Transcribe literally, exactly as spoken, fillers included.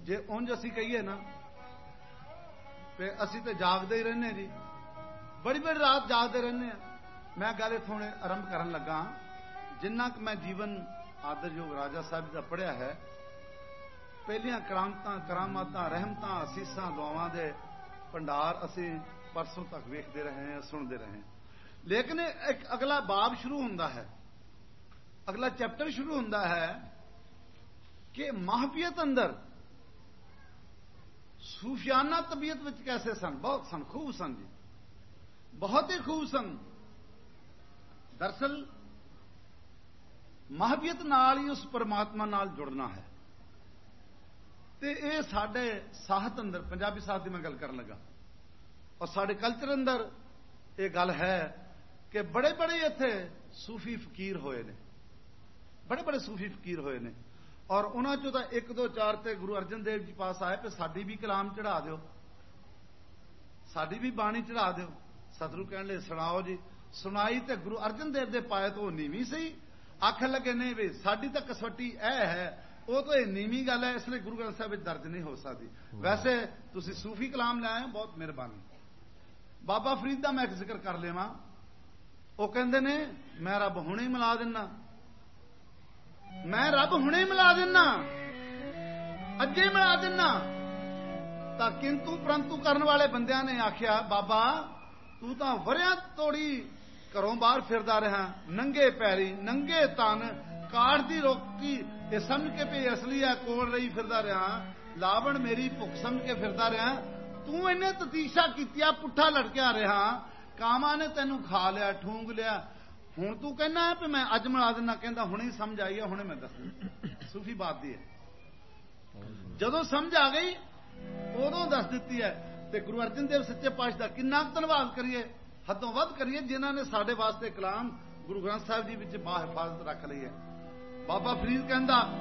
जे उंज असी कहिए ना ते असी तो जागते ही रहने जी, बड़ी बड़ी रात जागते रहने। मैं गल इत्थों आरंभ करन लगा, जिन्ना कि मैं जीवन आदरयोग राजा साहब का पढ़िया है, पहलियां करामतां करामातां रहमतां असीसां दुआवां दे भंडार असी परसों तक वेखते रहे हैं, सुनते रहे हैं। लेकिन एक अगला बाब शुरू होता है, अगला चैप्टर शुरू होता है कि माहवियत अंदर सूफियाना तबीयत विच कैसे सन, बहुत सन, खूब सन जी, बहुत ही खूब सन। दरअसल माहवियत नाल ही उस परमात्मा नाल जुड़ना है। ते ये साडे साहत अंदर, पंजाबी साहत की मैं गल करन लगा, और साडे कल्चर अंदर ये गल है कि बड़े बड़े इत्थे सूफी फकीर होए ने, बड़े बड़े सूफी फकीर होए ने, और उन्हां चों तां एक दो चार ते गुरु अर्जन देव जी पास आए पे साडी भी कलाम चढ़ा दिओ, साडी भी बाणी चढ़ा दिओ। सतगुरु कहण लगे सुणाओ जी। सुनाई ते गुरु अर्जन देव दे पाए तो नीवी सही, आखन लगे नहीं भी साडी तां कसवटी ऐ है, वो तो ये नीवी गल है, इसलिए गुरु ग्रंथ साहिब विच दर्ज नहीं हो सकती। वैसे तुसीं सूफी कलाम ले आए, बहुत मेहरबानी। बाबा फरीद दा मैं एक जिक्र कर लेवां, वो कहंदे ने मैं रब हुणे मिला दिना, मैं रब हुणे मिला दिना, अजे मिला दिना। तां किंतु परंतु करन वाले बंदियां ने आख्या बाबा तू तां वरियां तोड़ी घरों बाहर फिरदा रहा, नंगे पैरी नंगे तन, काठ दी रोटी ये समझ के पे असली है कोल रही फिरदा रहा, लावण मेरी भुख समझ के फिरदा रहा। तू इन्हें ततीशा कीतिया, पुट्ठा लटकिया रहा, कामा ने तेनू खा लिया, ठूंग लिया। हुण तू कहना है कि मैं अज मिला दिना, कहंदा हुणे समझ आई है, हुणे मैं दस सूफी बात दी है। जदों समझ आ गई उदों दस दित्ती है। ते गुरु अर्जन देव सच्चे पातशाह दा किन्ना धन्नवाद करिए, हदों वध करिए, जिन्हां ने साडे वास्ते कलाम गुरु ग्रंथ साहिब जी विच बा हिफाजत रख लई है। बाबा फरीद कहंदा